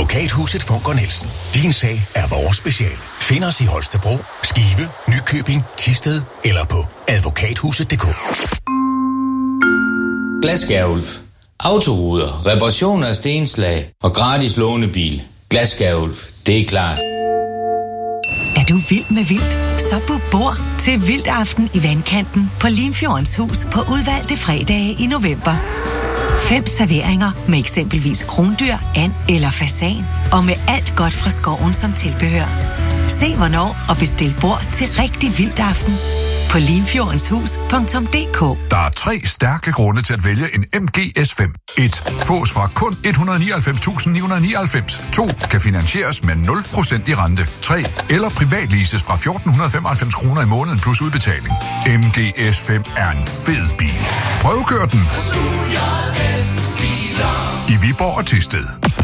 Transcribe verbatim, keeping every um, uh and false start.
Advokathuset Funker Nielsen. Din sag er vores speciale. Find os i Holstebro, Skive, Nykøbing, Thisted eller på advokathuset punktum d k. Glasskærulf. Autoruder, reparation af stenslag og gratis lånebil. Glasskærulf, det er klart. Er du vild med vildt? Så book bord til Vildt Aften i Vandkanten på Limfjordens Hus på udvalgte fredage i november. Fem serveringer med eksempelvis krondyr, and eller fasan, og med alt godt fra skoven som tilbehør. Se hvornår og bestil bord til rigtig Vildt Aften på limfjordenshus punktum d k. Der er tre stærke grunde til at vælge en M G S fem. et. Fås fra kun et hundrede og nioghalvfems tusind ni hundrede og nioghalvfems. to. Kan finansieres med nul procent i rente. tre. Eller privatleases fra fjorten femoghalvfems kroner i måneden plus udbetaling. M G S fem er en fed bil. Prøvekør den i Viborg og Thisted.